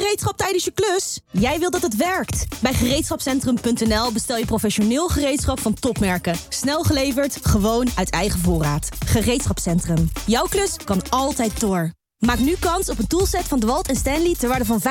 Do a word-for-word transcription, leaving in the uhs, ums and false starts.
gereedschap tijdens je klus? Jij wilt dat het werkt. Bij gereedschapcentrum punt n l bestel je professioneel gereedschap van topmerken. Snel geleverd, gewoon uit eigen voorraad. Gereedschapcentrum. Jouw klus kan altijd door. Maak nu kans op een toolset van DeWalt en Stanley ter waarde van